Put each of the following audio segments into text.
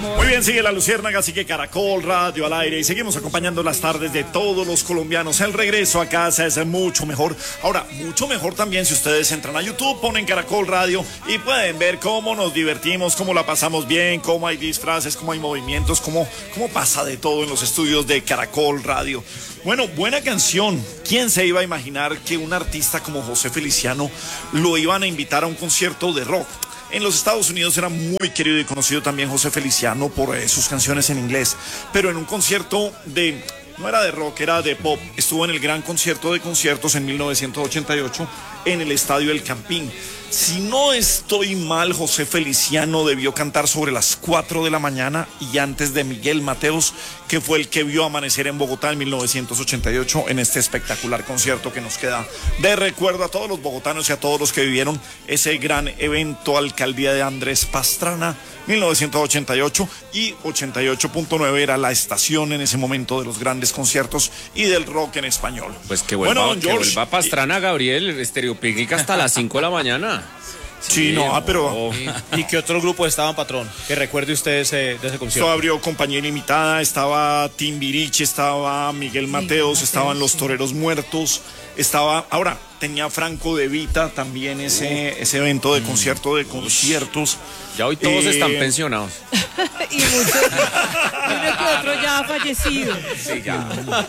Muy bien, sigue la Luciérnaga, sigue Caracol Radio al aire y seguimos acompañando las tardes de todos los colombianos. El regreso a casa es mucho mejor. Ahora, mucho mejor también si ustedes entran a YouTube, ponen Caracol Radio y pueden ver cómo nos divertimos, cómo la pasamos bien, cómo hay disfraces, cómo hay movimientos, cómo pasa de todo en los estudios de Caracol Radio. Bueno, buena canción. ¿Quién se iba a imaginar que un artista como José Feliciano lo iban a invitar a un concierto de rock? En los Estados Unidos era muy querido y conocido también José Feliciano por sus canciones en inglés, pero en un concierto no era de rock, era de pop. Estuvo en el gran concierto de conciertos en 1988 en el Estadio El Campín. Si no estoy mal, José Feliciano debió cantar sobre las 4 de la mañana y antes de Miguel Mateos, que fue el que vio amanecer en Bogotá en 1988 en este espectacular concierto que nos queda de recuerdo a todos los bogotanos y a todos los que vivieron ese gran evento, Alcaldía de Andrés Pastrana, 1988, y 88.9 era la estación en ese momento de los grandes conciertos y del rock en español. Pues que vuelva Pastrana, Gabriel, Estéreo Picnic hasta las 5 de la mañana. Sí, pero... ¿Y qué otro grupo estaban, patrón? Que recuerde usted de ese concierto. Esto abrió Compañía Ilimitada, estaba Timbiriche, estaba Miguel Mateos, estaban Los Toreros Muertos, tenía Franco De Vita también ese evento de concierto de conciertos. Ya hoy todos están pensionados. Y muchos, uno que otro ya ha fallecido. Sí, ya.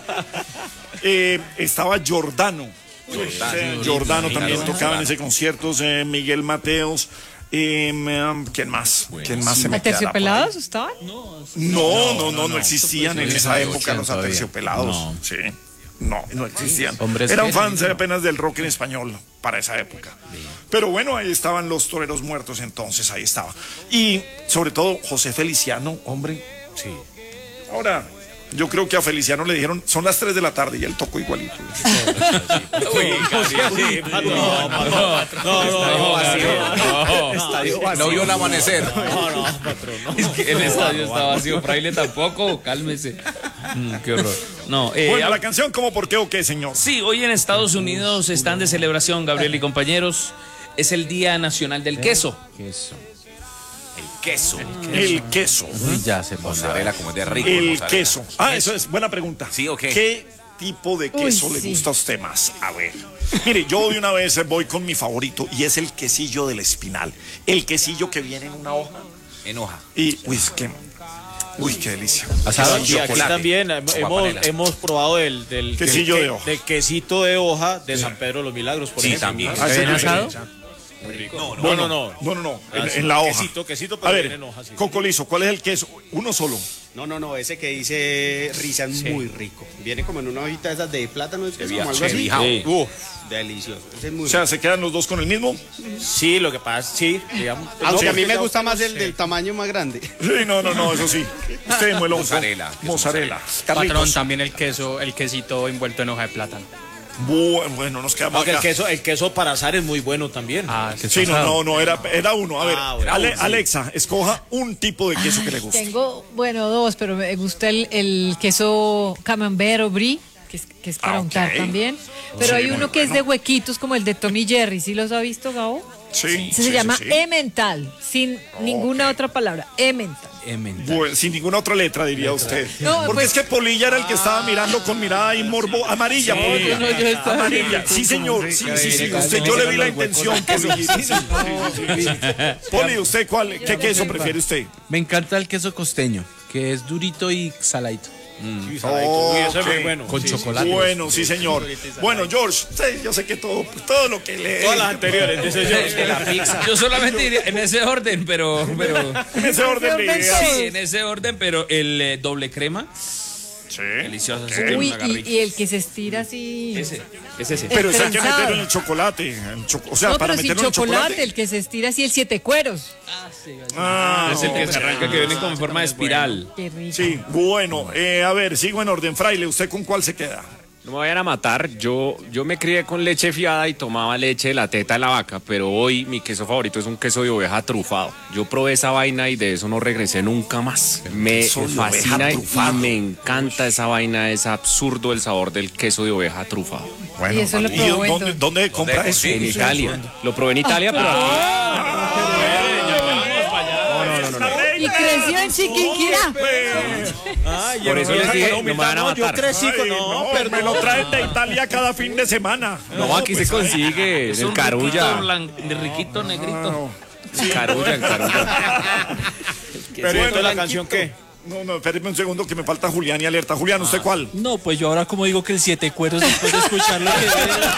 Estaba Giordano también tocaba en ese concierto, Miguel Mateos. ¿Quién más? ¿Quién más se me queda? ¿Aterciopelados estaban? No existían en esa época los Aterciopelados. Sí. No existían. Eran fans apenas del rock en español para esa época. Pero bueno, ahí estaban Los Toreros Muertos entonces, ahí estaba. Y sobre todo José Feliciano, hombre. Sí. Ahora, yo creo que a Feliciano le dijeron, son las 3 de la tarde y él tocó igualito. No vio el amanecer. No, patrón. Es que el estadio está vacío. Fraile tampoco, cálmese. Qué horror. Bueno, la canción, ¿cómo, por qué o qué, señor? Sí, hoy en Estados Unidos están de celebración, Gabriel y compañeros. Es el Día Nacional del Queso. El queso. Ya se mozzarella como es de rico. El queso. Eso es buena pregunta. Sí, ok. ¿Qué tipo de queso le gusta a usted más? A ver. Mire, yo de una vez voy con mi favorito y es el quesillo del Espinal. El quesillo que viene en una hoja. En hoja. Y, qué delicia. Y aquí también hemos probado del quesillo de hoja. Del quesito de hoja de San Pedro de los Milagros, por ejemplo. También. ¿Ven asado? Muy rico. No. En la hoja. Quesito, pero a ver, viene en hoja. Sí. Cocolizo, ¿cuál es el queso? Uno solo. No, ese que dice Risa es muy rico. Viene como en una hojita de esas de plátano, es como algo así. Delicioso. Ese es muy rico. ¿Se quedan los dos con el mismo? Sí, lo que pasa, digamos. Aunque a mí me gusta más el del tamaño más grande. Sí, no, eso sí. Usted, mozzarella. Patrón, también el quesito envuelto en hoja de plátano. Bueno, nos quedamos Aunque acá. el queso para asar es muy bueno también. Sí, era uno. A ver, Alexa, escoja un tipo de queso que le guste. Tengo, dos, pero me gusta el queso camembert o brie, que es para untar también. Pero hay uno que es de huequitos, como el de Tommy Jerry. ¿Sí los ha visto, Gabo? Sí. Se llama Emmental, sin ninguna otra palabra. Emmental. Bueno, sin ninguna otra letra, diría usted. No, porque es que Polilla era el que estaba mirando con mirada y morbo amarilla. Polilla. Yo estaba Amarilla. Sí, señor. Sí. Yo le vi la intención. Poli, ¿usted qué queso prefiere usted? Me encanta el queso costeño, que es durito y saladito. Eso es muy bueno. Con chocolate. Bueno, sí, señor. Bueno, George, yo sé que todo lo que lee. Todas las anteriores, dice George. De la pizza. Yo solamente diría en ese orden, pero en ese orden de ideas. Sí, en ese orden, pero el doble crema. Sí. Delicioso. Uy, y el que se estira así. Ese. Pero eso hay que meterlo en el chocolate. O sea, para sin meterlo en el chocolate. El que se estira así, el 7 cueros. Es el que se arranca, que viene con forma de espiral. Qué rico. Sí, bueno, a ver, sigo en orden. Fraile, ¿usted con cuál se queda? No me vayan a matar, yo me crié con leche fiada y tomaba leche de la teta de la vaca, pero hoy mi queso favorito es un queso de oveja trufado. Yo probé esa vaina y de eso no regresé nunca más. Me fascina y me encanta esa vaina, es absurdo el sabor del queso de oveja trufado. Bueno, y eso lo probó ¿dónde compra eso? En Italia. Lo probé en Italia, pero aquí... ¿Y creció en Chiquinquirá. Por eso les dije, no me van a matar. Yo crecí con... pero me lo traen de Italia cada fin de semana. No, aquí se consigue. Es El un carulla. riquito negrito. El carulla. Pero bueno, ¿la canción qué? No, espéreme un segundo que me falta Julián y Alerta. Julián, ¿usted cuál? No, pues yo ahora como digo que el Siete Cueros después de escuchar lo que...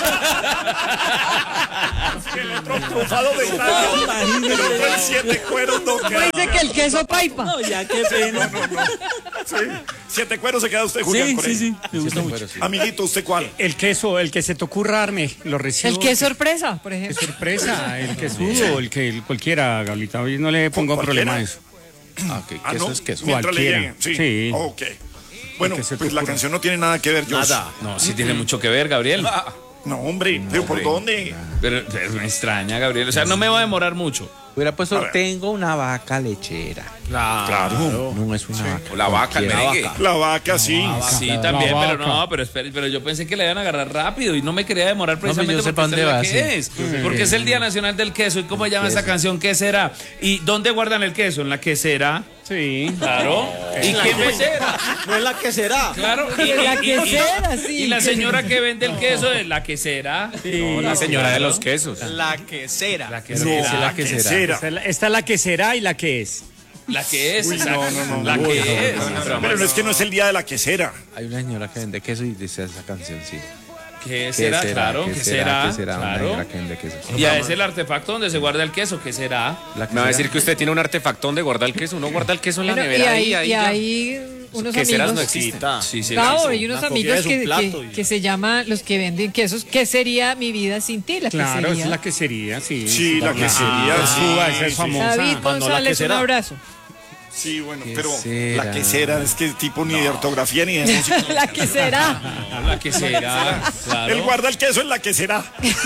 El otro trufado de Italia. El otro el 7 cueros no queda. Dice que el queso paipa. No, ya qué pena. Sí. 7 cueros se queda usted, Julián. Sí, me gusta mucho. Amiguito, ¿usted cuál? El queso, el que se te ocurra darme, lo recibo. El que sorpresa, por Qué ejemplo. sorpresa, el quesudo, cualquiera, Gablita. Hoy no le pongo problema a eso. Queso es queso. Mientras le Cualquiera. llegue. Sí. Ok. Bueno, El que se te pues la ocurra. canción no tiene nada que ver, Josh. Nada. No, sí tiene mucho que ver, Gabriel. No, hombre, ¿pero por dónde? Pero me extraña, Gabriel. O sea, no me va a demorar mucho. Hubiera puesto, A ver. tengo una vaca lechera. Claro. No es una vaca. La vaca, el cualquiera. merengue. La vaca, sí. Sí, La también, pero vaca. no, pero yo pensé que le iban a agarrar rápido y no me quería demorar precisamente yo sé porque pa' esta dónde es la va, que sí. es. Porque es el Día Nacional del Queso. ¿Y cómo se llama esa canción? ¿Qué será? ¿Y dónde guardan el queso? ¿En la quesera? Sí. Claro. ¿Y qué mesera? No es la que será. Claro. La quesera, sí. Y la señora que vende el queso es la quesera. No, la señora de los quesos. La quesera. La No, quesera. la que será. Esta es la que será y la que es. La que es. Uy, exacto. no. La que es. Pero no es que no es el día de la quesera. Hay una señora que vende queso y dice esa canción, sí. ¿Qué será? Claro, ¿qué será? Una claro. señora que vende queso. Y es el artefacto donde se guarda el queso. ¿Qué será? La Me va a decir que usted tiene un artefacto donde guarda el queso. Uno guarda el queso en la Bueno, nevera y ya. hay unos Queseras no amigos. existen. Sí, sí. Claro, hay unos Una amigos cogida es un plato y- que se llaman los que venden quesos. ¿Qué sería mi vida sin ti? La Claro, esa quesería. es la que sería, sí. Sí, la quesería, La sí. suba, esa es sí. famosa. David no, la González, un quesera. abrazo. Sí, bueno, ¿Qué pero será? la quesera es que tipo ni de ortografía ni de música. La que será. La que será. Claro. Él guarda el queso en la quesera.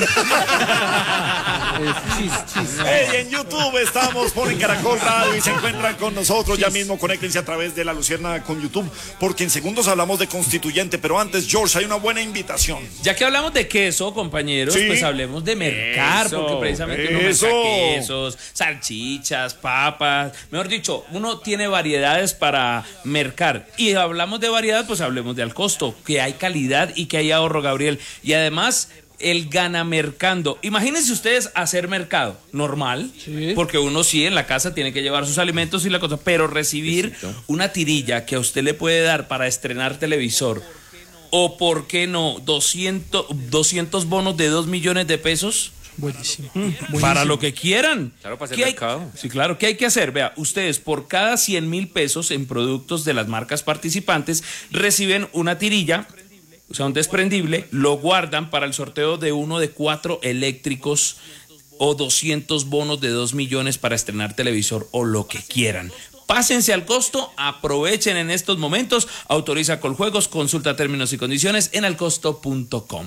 Hey, en YouTube estamos, ponen Caracol Radio y se encuentran con nosotros. Ya mismo conéctense a través de La Lucierna con YouTube, porque en segundos hablamos de constituyente. Pero antes, George, hay una buena invitación. Ya que hablamos de queso, compañeros, Sí. pues hablemos de mercar, Eso, porque precisamente uno eso. merca quesos, salchichas, papas. Mejor dicho, uno tiene variedades para mercar. Y hablamos de variedad, pues hablemos de al costo, que hay calidad y que hay ahorro, Gabriel. Y además, el gana mercando. Imagínense ustedes hacer mercado normal, porque uno sí en la casa tiene que llevar sus alimentos y la cosa, pero recibir una tirilla que a usted le puede dar para estrenar televisor, o por qué no, 200 bonos de 2 millones de pesos. Buenísimo. Para lo que quieran. Claro, para hacer ¿Qué hay- mercado. Sí, claro. ¿Qué hay que hacer? Vea, ustedes por cada 100,000 pesos en productos de las marcas participantes reciben una tirilla, o sea, un desprendible, lo guardan para el sorteo de uno de 4 eléctricos o 200 bonos de 2 millones para estrenar televisor o lo que quieran. Pásense al costo, aprovechen en estos momentos, autoriza Coljuegos, consulta términos y condiciones en alcosto.com.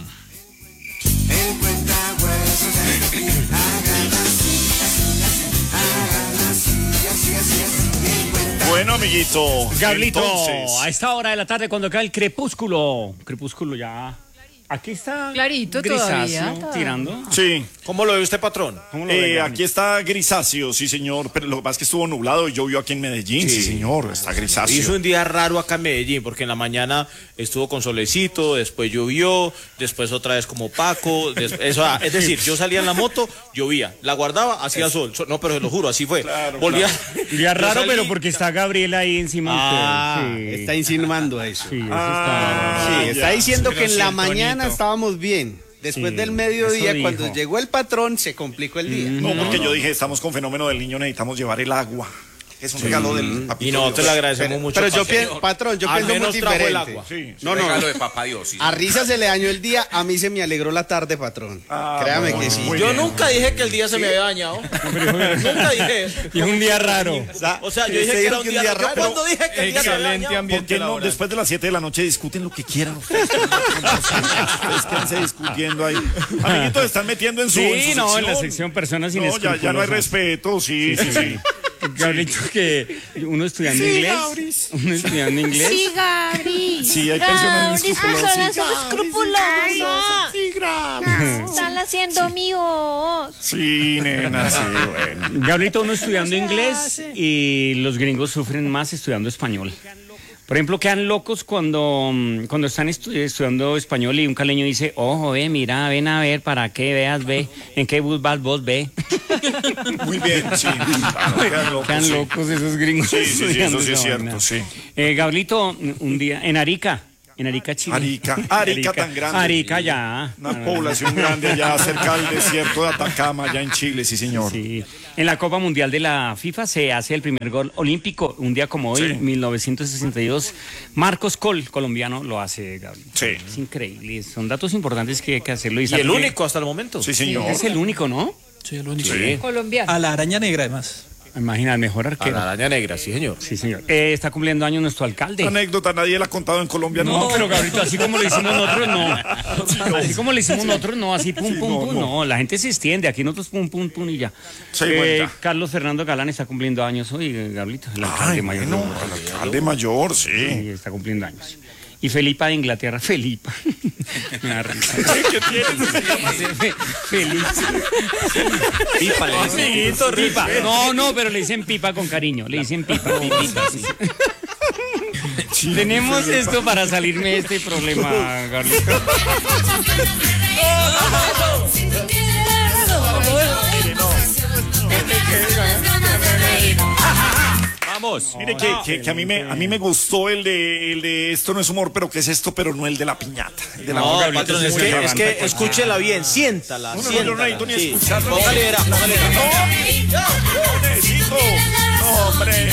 Bueno, amiguito. Gablito, entonces, a esta hora de la tarde cuando cae el crepúsculo ya. Aquí está Clarito grisáceo, todavía. tirando. Sí. ¿Cómo lo ve usted, patrón? ¿Cómo lo ve, Aquí está grisáceo, sí, señor. Pero lo que pasa es que estuvo nublado y llovió aquí en Medellín, sí, señor. Está grisáceo. Hizo un día raro acá en Medellín, porque en la mañana estuvo con solecito, después llovió, después otra vez como opaco. Es decir, yo salía en la moto, llovía, la guardaba, hacía sol. No, pero se lo juro, así fue. Claro, Volvía. Día Yo raro, salí- pero porque está Gabriela ahí encima de usted. Sí. Está insinuando eso. Sí, eso está. Sí, está diciendo Pero que en sí, la el mañana tonito. estábamos bien. Después Sí, del mediodía, eso cuando dijo. llegó el patrón, se complicó el día. No, porque yo dije, estamos con fenómeno del niño, necesitamos llevar el agua. Es un regalo del papito. Y nosotros Dios. le agradecemos mucho. Pero yo patrón. patrón, yo Al pienso muy menos trajo el diferente. agua. Sí. No, no, Regalo de papá Dios. Sí. a Risa se le dañó el día, a mí se me alegró la tarde, patrón. Créame bueno, que sí. muy Yo bien. nunca dije que el día se me había dañado. Nunca dije eso. Y es un día raro. O sea, yo Usted dije que dijo era un que un día día raro. raro. Yo cuando dije que el día se me había Excelente dañado. ¿Por ambiente qué no laboral. después de las 7 de la noche discuten lo que quieran ustedes? Ustedes quédense discutiendo ahí. Amiguitos, están metiendo en su Sí, en su no, en la sección. sección personas No, ya no hay inescrupulosas. respeto, sí, sí, sí. Gabrielito, que uno estudiando inglés. Uno estudiando inglés. Sí, Gabri. Sí, hay personas escrupulosas. escrupulosas. Sí, gracias. Están haciendo mi voz. Sí, nena, sí, bueno. Gabrielito, uno estudiando inglés y los gringos sufren más estudiando español. Por ejemplo, quedan locos cuando están estudiando español y un caleño dice, ojo, mira, ven a ver, para que veas, ve, en qué bus vas vos, ve. Muy bien, sí. Claro, quedan locos esos gringos. Sí, eso sí es cierto, sí. Gabrielito, un día, en Arica, Chile. Arica tan grande. Arica ya. Una población grande allá cerca del desierto de Atacama, allá en Chile, sí señor. Sí. En la Copa Mundial de la FIFA se hace el primer gol olímpico, un día como hoy, 1962. Marcos Col, colombiano, lo hace, Gabriel. Sí. Es increíble, son datos importantes que hay que hacerlo. Y el único hasta el momento. Sí, señor. Es el único, ¿no? Sí, el único. Sí. Colombiano. A la araña negra, además. Imagina, el mejor arquero. A la araña negra, sí, señor. Sí, señor. Está cumpliendo años nuestro alcalde. Anécdota, nadie la ha contado en Colombia, No, pero Gabrielito, así como lo hicimos nosotros, no. Así como lo hicimos nosotros, no, así pum, Sí, pum, pum, no. no. La gente se extiende, aquí nosotros pum, pum, pum y ya. Sí, bueno, ya. Carlos Fernando Galán está cumpliendo años hoy, Gabrielito, el alcalde Ay, mayor. bueno, el alcalde mayor, sí. Sí, está cumpliendo años. Y Felipa de Inglaterra, Felipa. Me da risa. ¿Qué tienes? Felipa. Pipa, le dicen. Pipa. No, pero le dicen pipa con cariño. Le dicen pipa. Pipita, sí. Tenemos esto para salirme de este problema, Carlito. Vamos. Mire que a mí me gustó el de esto no es humor, pero ¿qué es esto? Pero no el de la piñata. El de la No, boca, patrón, es muy es agradable. que escúchela bien, siéntala. No, siéntala. yo no necesito ni Sí. escucharlo. Póngale, verá, póngale, verá. No necesito. No, hombre.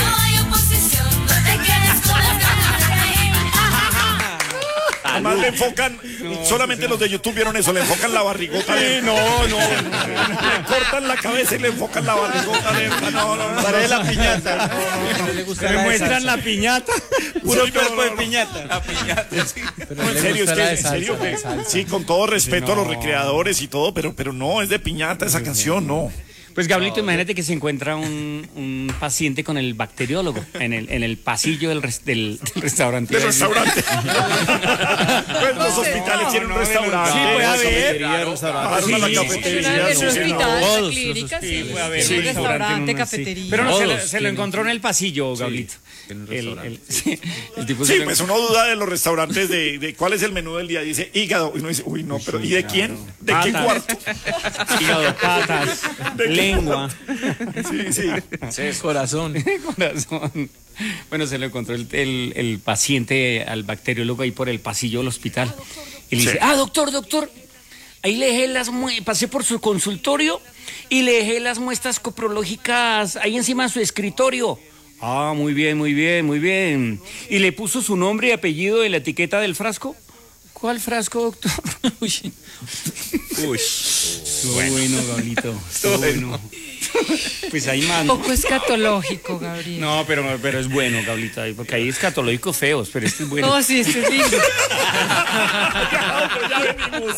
Además le enfocan, solamente los de YouTube vieron eso, le enfocan la barrigota de no. Le cortan la cabeza y le enfocan la barrigota de no. Parece la piñata. Me muestran la piñata. Puro Sí, cuerpo de no. piñata. No, en serio, sí, con todo respeto a los recreadores y todo, pero no, es de piñata esa canción, no. Pues Gabrielito, imagínate que se encuentra un paciente con el bacteriólogo en el pasillo del restaurante. Del restaurante. Pues los hospitales tienen un restaurante. Sí, puede haber. Bajaron a la Sí, cafetería. En sí, el señor. hospital, Todos la los clínica, sí. puede haber Sí, un restaurante, en una, sí. cafetería. Pero no, Todos se lo encontró en el pasillo, Gabrielito. El tipo Sí, pues uno duda de los restaurantes de cuál es el menú del día. Dice hígado. Y uno dice, uy, no, pero ¿y de quién? ¿De qué Patas. cuarto? hígado, patas, lengua. Sí. Corazón. Corazón. Bueno, se lo encontró el paciente al bacteriólogo ahí por el pasillo del hospital. Y le dice, doctor, ahí le dejé pasé por su consultorio y le dejé las muestras coprológicas ahí encima de su escritorio. Ah, muy bien. ¿Y le puso su nombre y apellido en la etiqueta del frasco? ¿Cuál frasco, doctor? Uy. Bueno, Gabrielito. Bueno. Pues ahí mando. Poco escatológico, Gabriel. No, pero es bueno, Gabrielita, porque hay escatológicos feos, pero este es bueno. No, sí, este es lindo. Ya venimos.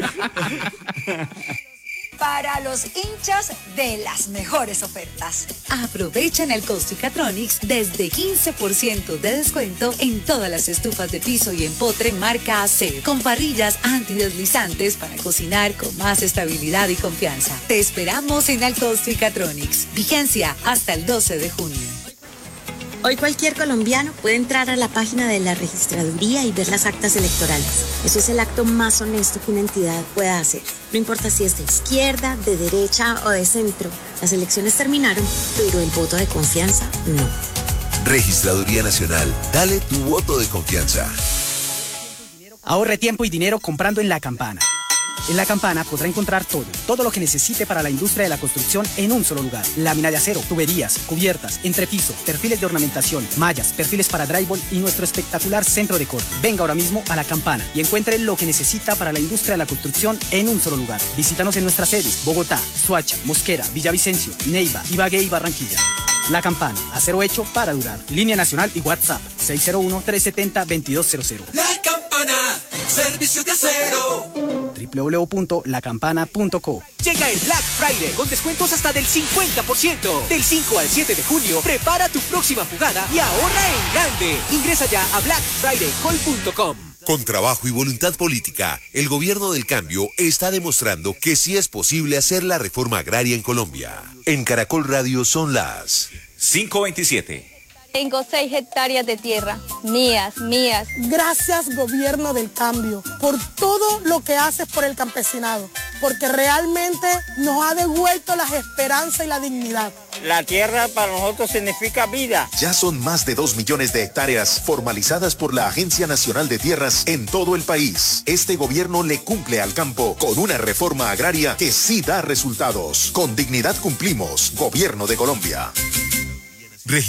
Para los hinchas de las mejores ofertas. Aprovechen el Costicatronics desde 15% de descuento en todas las estufas de piso y empotre marca AC, con parrillas antideslizantes para cocinar con más estabilidad y confianza. Te esperamos en el Costicatronics. Vigencia hasta el 12 de junio. Hoy cualquier colombiano puede entrar a la página de la registraduría y ver las actas electorales. Eso es el acto más honesto que una entidad pueda hacer. No importa si es de izquierda, de derecha o de centro. Las elecciones terminaron, pero el voto de confianza no. Registraduría Nacional. Dale tu voto de confianza. Ahorre tiempo y dinero comprando en La Campana. En La Campana podrá encontrar todo lo que necesite para la industria de la construcción en un solo lugar. Lámina de acero, tuberías, cubiertas, entrepiso, perfiles de ornamentación, mallas, perfiles para drywall y nuestro espectacular centro de corte. Venga ahora mismo a La Campana y encuentre lo que necesita para la industria de la construcción en un solo lugar. Visítanos en nuestras sedes: Bogotá, Soacha, Mosquera, Villavicencio, Neiva, Ibagué y Barranquilla. La Campana, acero hecho para durar. Línea nacional y WhatsApp 601-370-2200. La Campana. Servicios de acero. www.lacampana.co. Llega el Black Friday con descuentos hasta del 50%. Del 5 al 7 de junio, prepara tu próxima jugada y ahorra en grande. Ingresa ya a blackfridaycall.com. Con trabajo y voluntad política, el gobierno del cambio está demostrando que sí es posible hacer la reforma agraria en Colombia. En Caracol Radio son las 5:27. Tengo 6 hectáreas de tierra, mías. Gracias, gobierno del cambio, por todo lo que haces por el campesinado, porque realmente nos ha devuelto las esperanzas y la dignidad. La tierra para nosotros significa vida. Ya son más de 2 millones de hectáreas formalizadas por la Agencia Nacional de Tierras en todo el país. Este gobierno le cumple al campo con una reforma agraria que sí da resultados. Con dignidad cumplimos. Gobierno de Colombia.